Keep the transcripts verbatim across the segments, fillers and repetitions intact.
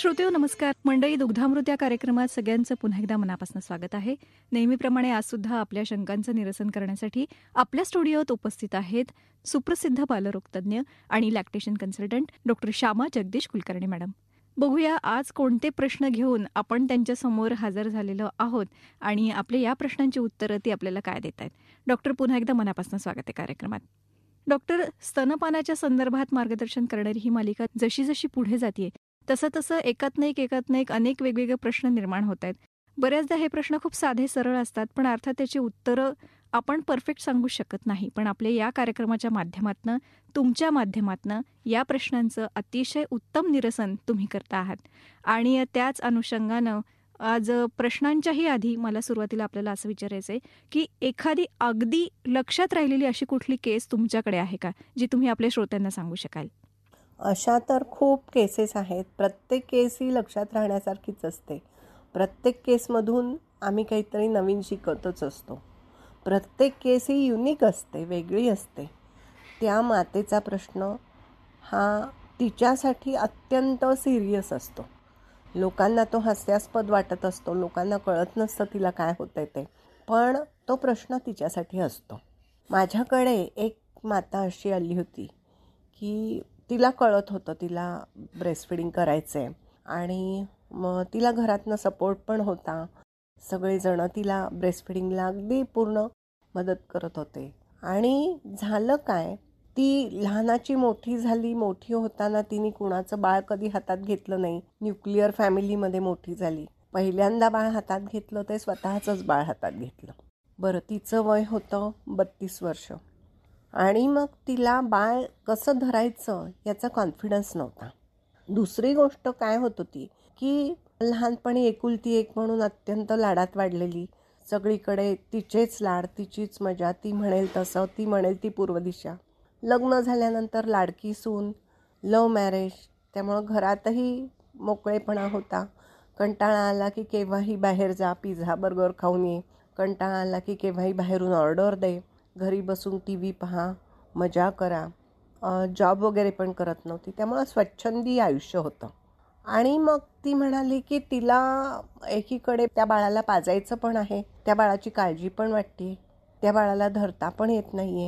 श्रोतेहो नमस्कार. मंडळी, दुग्धामृत या कार्यक्रमात सगळ्यांचं पुन्हा एकदा मनापासून स्वागत आहे. नेहमीप्रमाणे आज सुद्धा आपल्या शंकांचं निरसन करण्यासाठी आपल्या स्टुडिओत उपस्थित आहेत सुप्रसिद्ध बालरोगतज्ञ आणि lactation consultant doctor Shyama Jagdish Kulkarni madam. बघूया आज कोणते प्रश्न घेऊन आपण त्यांच्यासमोर हजर झालेलो आहोत आणि आपल्या या प्रश्नांची उत्तरं ती आपल्याला काय देत आहेत. डॉक्टर, पुन्हा एकदा मनापासून स्वागत आहे कार्यक्रमात. डॉक्टर, स्तनपानाच्या संदर्भात मार्गदर्शन करणारी ही मालिका जशी जशी पुढे जाते तसं तसं एकात ना एक एकात ना एक अनेक वेगवेगळे प्रश्न निर्माण होत आहेत. बऱ्याचदा हे प्रश्न खूप साधे सरळ असतात, पण अर्थात त्याची उत्तरं आपण परफेक्ट सांगू शकत नाही. पण आपल्या या कार्यक्रमाच्या माध्यमातनं, तुमच्या माध्यमातनं या प्रश्नांचं अतिशय उत्तम निरसन तुम्ही करता आहात. आणि त्याच अनुषंगानं आज प्रश्नांच्याही आधी मला सुरुवातीला आपल्याला असं विचारायचं आहे की एखादी अगदी लक्षात राहिलेली अशी कुठली केस तुमच्याकडे आहे का, जी तुम्ही आपल्या श्रोत्यांना सांगू शकाल? अशा तर खूप केसेस आहेत. प्रत्येक केस ही लक्षात राहण्यासारखीच असते. प्रत्येक केसमधून आम्ही काहीतरी नवीन शिकतच असतो. प्रत्येक केस ही युनिक असते, वेगळी असते. त्या मातेचा प्रश्न हा तिच्यासाठी अत्यंत सिरियस असतो. लोकांना तो हास्यास्पद वाटत असतो, लोकांना कळत नसतं तिला काय होतं आहे ते, पण तो प्रश्न तिच्यासाठी असतो. माझ्याकडे एक माता अशी आली होती की तिला कळत होतं तिला ब्रेस्टफीडिंग करायचं आहे आणि मग तिला घरातनं सपोर्ट पण होता. सगळेजणं तिला ब्रेस्टफीडिंगला अगदी पूर्ण मदत करत होते. आणि झालं काय, ती लहानाची मोठी झाली. मोठी होताना तिने कुणाचं बाळ कधी हातात घेतलं नाही. न्यूक्लिअर फॅमिलीमध्ये मोठी झाली. पहिल्यांदा बाळ हातात घेतलं ते स्वतःचंच बाळ हातात घेतलं. बरं, तिचं वय होतं बत्तीस वर्ष आणि मग तिला बाळ कसं धरायचं याचा कॉन्फिडन्स नव्हता. दुसरी गोष्ट काय होत होती की लहानपणी एकुलती एक म्हणून अत्यंत लाडात वाढलेली. सगळीकडे तिचेच लाड, तिचीच मजा, ती म्हणेल तसं, ती म्हणेल ती पूर्व दिशा. लग्न झाल्यानंतर लाडकी सून, लव्ह मॅरेज, त्यामुळं घरातही मोकळेपणा होता. कंटाळा आला की केव्हाही बाहेर जा, पिझ्झा बर्गर खाऊन ये. कंटाळा आला की केव्हाही बाहेरून ऑर्डर दे. घरी बसून टी व्ही पहा, मजा करा. जॉब वगैरे पण करत नव्हती, त्यामुळं स्वच्छंदी आयुष्य होतं. आणि मग ती म्हणाली की तिला एकीकडे त्या बाळाला पाजायचं पण आहे, त्या बाळाची काळजी पण वाटते, त्या बाळाला धरता पण येत नाही आहे.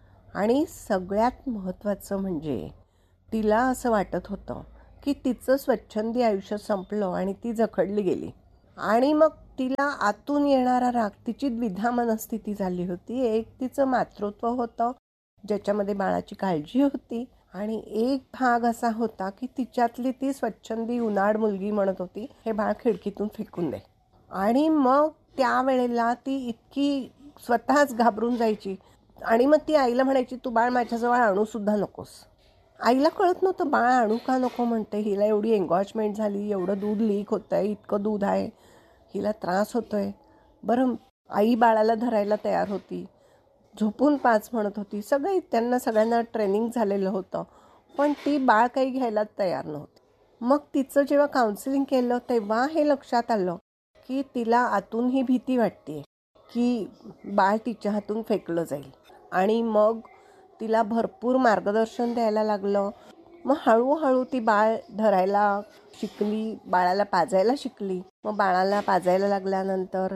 आणि सगळ्यात महत्त्वाचं म्हणजे तिला असं वाटत होतं की तिचं स्वच्छंदी आयुष्य संपलं आणि ती जखडली गेली. आणि मग तिला आतून येणारा राग, तिची द्विधा मनस्थिती झाली होती. एक तिचं मातृत्व होतं ज्याच्यामध्ये बाळाची काळजी होती आणि एक भाग असा होता की तिच्यातली ती स्वच्छंदी उनाड मुलगी म्हणत होती हे बाळ खिडकीतून फेकून दे. आणि मग त्यावेळेला ती इतकी स्वतःच घाबरून जायची आणि मग ती आईला म्हणायची, तू बाळ माझ्याजवळ आणूसुद्धा नकोस. आईला कळत नव्हतं बाळ आणू का नको म्हणते. हिला एवढी एंगॉजमेंट झाली, एवढं दूध लीक होतं आहे, इतकं दूध आहे, हिला त्रास होतो आहे. बरं, आई बाळाला धरायला तयार होती, झोपून पाच म्हणत होती. सगळे त्यांना सगळ्यांना ट्रेनिंग झालेलं होतं, पण ती बाळ काही घ्यायला तयार नव्हती. मग तिचं जेव्हा काउन्सिलिंग केलं तेव्हा हे लक्षात आलं की तिला आतून ही भीती वाटते की बाळ तिच्या हातून फेकलं जाईल. आणि मग तिला भरपूर मार्गदर्शन द्यायला लागलं. मग हळूहळू ती बाळ धरायला शिकली, बाळाला पाजायला शिकली. मग बाळाला पाजायला लागल्यानंतर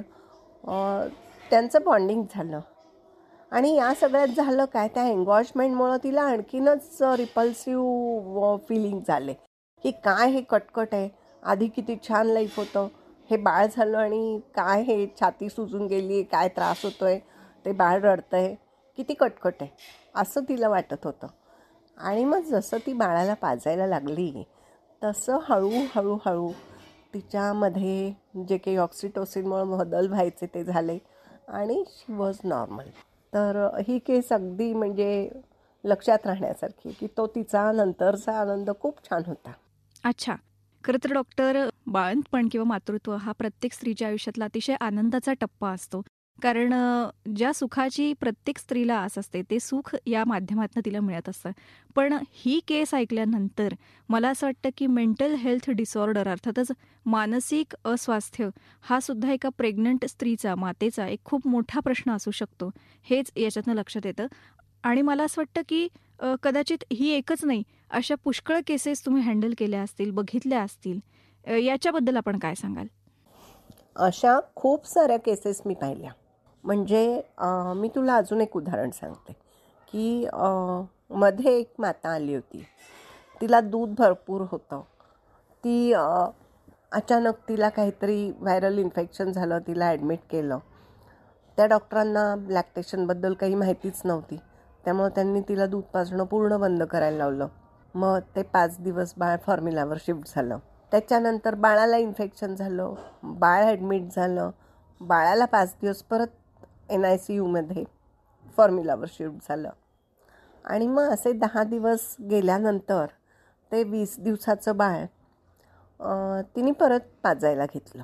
त्यांचं बॉन्डिंग झालं. आणि या सगळ्यात झालं काय, त्या एंगॉजमेंटमुळं तिला आणखीनच रिपल्सिव्ह फिलिंग झाले की काय हे कटकट आहे, आधी किती छान लाईफ होतं, हे बाळ झालं आणि काय हे छाती सुजून गेली, काय त्रास होतो आहे, ते बाळ रडतं आहे, किती कटकट आहे, असं तिला वाटत होतं. आणि मग जसं ती बाळाला पाजायला लागली तसं हळूहळू हळू तिच्यामध्ये जे काही ऑक्सिटोसिनमुळे बदल व्हायचे ते झाले आणि शी वॉज नॉर्मल. तर ही केस अगदी म्हणजे लक्षात राहण्यासारखी की तो तिचा नंतरचा आनंद खूप छान होता. अच्छा, खरं तर डॉक्टर, बाळंतपण किंवा मातृत्व हा प्रत्येक स्त्रीच्या आयुष्यातला अतिशय आनंदाचा टप्पा असतो. कारण ज्या सुखाची प्रत्येक स्त्रीला आस असते ते सुख या माध्यमातून तिला मिळत असतं. पण ही केस ऐकल्यानंतर मला असं वाटतं की मेंटल हेल्थ डिसऑर्डर अर्थातच मानसिक अस्वास्थ्य हा सुद्धा एका प्रेग्नंट स्त्रीचा, मातेचा एक खूप मोठा प्रश्न असू शकतो, हेच याच्यातनं लक्षात येतं. आणि मला असं वाटतं की कदाचित ही एकच नाही, अशा पुष्कळ केसेस तुम्ही हँडल केल्या असतील, बघितल्या असतील. अ, याच्याबद्दल आपण काय सांगाल? अशा खूप साऱ्या केसेस मी पाहिल्या. म्हणजे अ, मी तुला अजून एक उदाहरण सांगते, की अ, मध्ये एक माता आली होती. तिला दूध भरपूर होतं. ती अ, अचानक तिला काहीतरी व्हायरल इन्फेक्शन झालं, तिला ॲडमिट केलं. त्या डॉक्टरांना लॅक्टेशनबद्दल काही माहितीच नव्हती. त्यामुळे त्यांनी तिला दूध पाजणं पूर्ण बंद करायला लावलं. मग ते पाच दिवस बाळ फॉर्म्युलावर शिफ्ट झालं. त्याच्यानंतर बाळाला इन्फेक्शन झालं, बाळ ॲडमिट झालं. बाळाला पाच दिवस परत एन आय सी यूमध्ये फॉर्म्युलावर शिफ्ट झालं. आणि मग असे दहा दिवस गेल्यानंतर ते वीस दिवसाचं बाळ अ, तिने परत पाजायला घेतलं.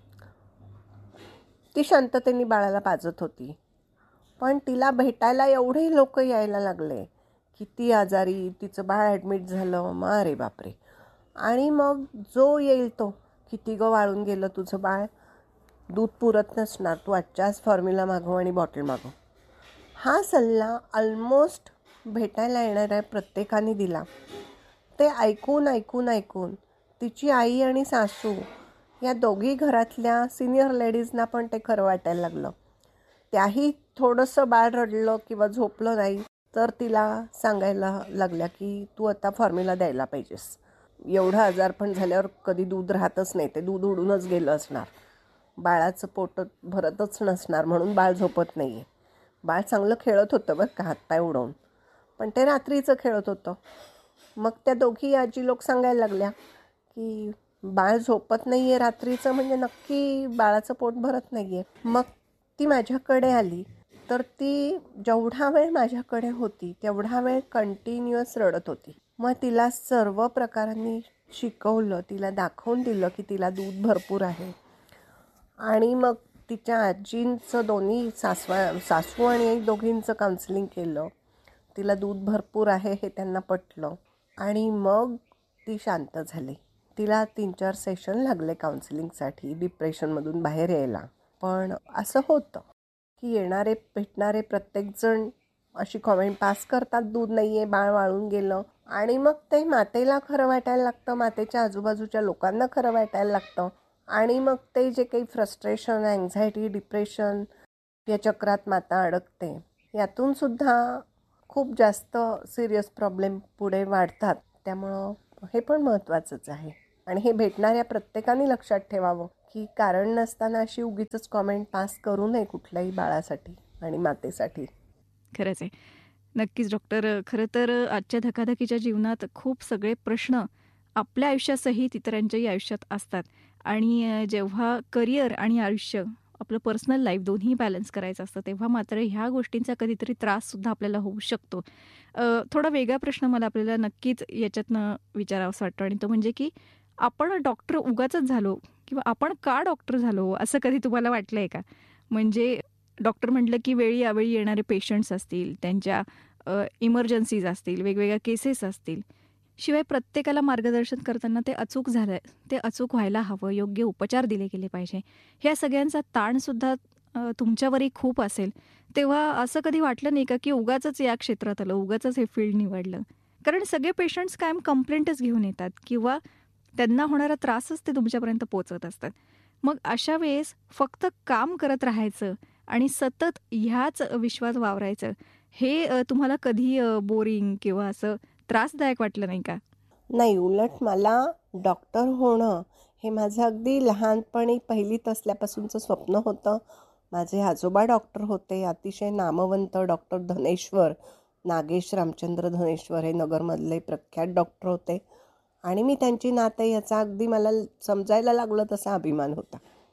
ती शांततेने बाळाला पाजत होती. पण तिला भेटायला एवढे लोक यायला लागले की ती आजारी, तिचं बाळ ॲडमिट झालं. मग अरे बापरे. आणि मग जो येईल तो, किती गं वाळून गेलं तुझं बाळ, दूध पुरत नसणार, तू आजच्याच फॉर्म्युला मागव आणि बॉटल मागव. हा सल्ला ऑलमोस्ट भेटायला येणाऱ्या प्रत्येकाने दिला. ते ऐकून ऐकून ऐकून तिची आई आणि सासू या दोघी घरातल्या सिनियर लेडीजना पण ते खरं वाटायला लागलं. त्याही थोडंसं बाळ रडलं किंवा झोपलं नाही तर तिला सांगायला लागल्या की तू आता फॉर्म्युला द्यायला पाहिजेस. एवढं आजारपण झाल्यावर कधी दूध राहतच नाही, ते दूध उडूनच गेलं असणार. बाळाचं पोट भरतच नसणार म्हणून बाळ झोपत नाही आहे. बाळ चांगलं खेळत होतं बरं का, हातपाय उडवून, पण ते रात्रीचं खेळत होतं. मग त्या दोघी आजी लोक सांगायला लागल्या की बाळ झोपत नाही आहे रात्रीचं म्हणजे नक्की बाळाचं पोट भरत नाही आहे. मग ती माझ्याकडे आली तर ती जेवढा वेळ माझ्याकडे होती तेवढा वेळ कंटिन्युअस रडत होती. मग तिला सर्व प्रकारांनी शिकवलं, तिला दाखवून दिलं की तिला दूध भरपूर आहे. आणि मग तिच्या आजींचं, दोन्ही सासवा सासू आणि आई दोघींचं काउन्सिलिंग केलं. तिला दूध भरपूर आहे हे त्यांना पटलं आणि मग ती शांत झाली. तिला तीन चार सेशन लागले काउन्सिलिंगसाठी डिप्रेशनमधून बाहेर यायला. पण असं होतं की येणारे भेटणारे प्रत्येकजण अशी कॉमेंट पास करतात, दूध नाही आहे, बाळ वाळून गेलं. आणि मग ते मातेला खरं वाटायला लागतं, मातेच्या आजूबाजूच्या लोकांना खरं वाटायला लागतं. आणि मग ते जे काही फ्रस्ट्रेशन, अँझायटी, डिप्रेशन या चक्रात माता अडकते, यातून सुद्धा खूप जास्त सिरियस प्रॉब्लेम पुढे वाढतात. त्यामुळं हे पण महत्त्वाचंच आहे. आणि हे भेटणाऱ्या प्रत्येकाने लक्षात ठेवावं की कारण नसताना अशी उगीचच कॉमेंट पास करू नये कुठल्याही बाळासाठी आणि मातेसाठी. खरंच आहे. नक्कीच डॉक्टर. खरं तर आजच्या धकाधकीच्या जीवनात खूप सगळे प्रश्न आपल्या आयुष्यासहित इतरांच्याही आयुष्यात असतात आणि अ, जेव्हा करिअर आणि आयुष्य, आपलं पर्सनल लाईफ दोन्ही बॅलन्स करायचं असतं, तेव्हा मात्र ह्या गोष्टींचा कधीतरी त्राससुद्धा आपल्याला होऊ शकतो. अ, थोडा वेगळा प्रश्न मला आपल्याला नक्कीच याच्यातनं विचारावासा वाटतो आणि तो म्हणजे की आपण डॉक्टर उगाचच झालो किंवा आपण का डॉक्टर झालो असं कधी तुम्हाला वाटलंय का? म्हणजे डॉक्टर म्हटलं की वेळी अवेळी येणारे पेशंट्स असतील, त्यांच्या इमर्जन्सीज असतील, वेगवेगळ्या केसेस असतील. शिवाय प्रत्येकाला मार्गदर्शन करताना ते अचूक झालं ते अचूक व्हायला हवं, योग्य उपचार दिले गेले पाहिजे. ह्या सगळ्यांचा ताणसुद्धा अ, तुमच्यावरही खूप असेल. तेव्हा असं कधी वाटलं नाही का की उगाचच या क्षेत्रात आलं, उगाचच हे फील्ड निवडलं? कारण सगळे पेशंट्स कायम कंप्लेंटच घेऊन येतात किंवा त्यांना होणारा त्रासच ते तुमच्यापर्यंत पोहोचवत असतात. मग अशा वेळेस फक्त काम करत राहायचं आणि सतत ह्याच विश्वात वावरायचं, हे अ, तुम्हाला कधी बोरिंग किंवा असं त्रासदायक वाटलं नाही का? नाही, उलट मला डॉक्टर होणं हे माझं अगदी लहानपणी पहिलीत असल्यापासूनचं स्वप्न होतं. माझे आजोबा डॉक्टर होते, अतिशय नामवंत डॉक्टर धनेश्वर, नागेश रामचंद्र धनेश्वर हे नगरमधले प्रख्यात डॉक्टर होते. आणि मी त्यांची नात आहे याचा अगदी मला समजायला लागलं तसा अभिमान होता.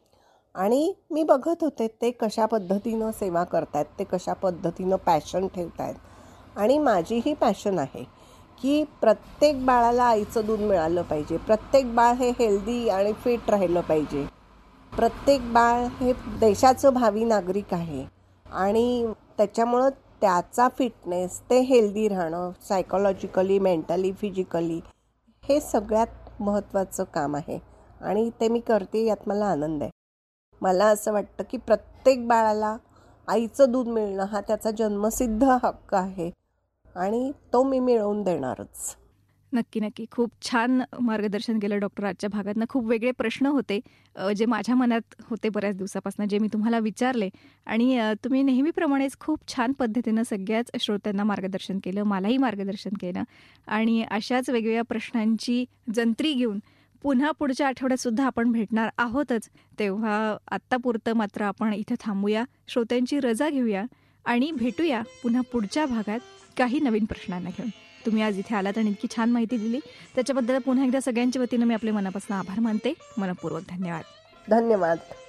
आणि मी बघत होते ते कशा पद्धतीनं सेवा करतायत, ते कशा पद्धतीनं पॅशन ठेवत आहेत. आणि माझीही पॅशन आहे की प्रत्येक बाळाला आईचं दूध मिळालं पाहिजे, प्रत्येक बाळ हे हेल्दी आणि फिट राहिलं पाहिजे, प्रत्येक बाळ हे देशाचं भावी नागरिक आहे. आणि त्याच्यामुळं त्याचा फिटनेस, ते हेल्दी राहणं, सायकोलॉजिकली, मेंटली, फिजिकली, हे सगळ्यात महत्त्वाचं काम आहे. आणि ते मी करते, यात मला आनंद आहे. मला असं वाटतं की प्रत्येक बाळाला आईचं दूध मिळणं हा त्याचा जन्मसिद्ध हक्क आहे आणि तो मी मिळवून देणारच. नक्की, नक्की. खूप छान मार्गदर्शन केलं डॉक्टर आजच्या भागातनं. खूप वेगळे प्रश्न होते अ, जे माझ्या मनात होते बऱ्याच दिवसापासून, जे मी तुम्हाला विचारले आणि अ, तुम्ही नेहमीप्रमाणेच खूप छान पद्धतीनं सगळ्याच श्रोत्यांना मार्गदर्शन केलं, मलाही मार्गदर्शन केलं आणि अशाच वेगवेगळ्या प्रश्नांची जंत्री घेऊन पुन्हा पुढच्या आठवड्यात सुद्धा आपण भेटणार आहोतच. तेव्हा आत्तापुरतं मात्र आपण इथं थांबूया, श्रोत्यांची रजा घेऊया आणि भेटूया पुन्हा पुढच्या भागात काही नवीन प्रश्नांना घेऊन. तुम्ही आज इथे आलात आणि इतकी छान माहिती दिली त्याच्याबद्दल पुन्हा एकदा सगळ्यांच्या वतीनं मी आपले मनापासून आभार मानते. मनःपूर्वक धन्यवाद. धन्यवाद.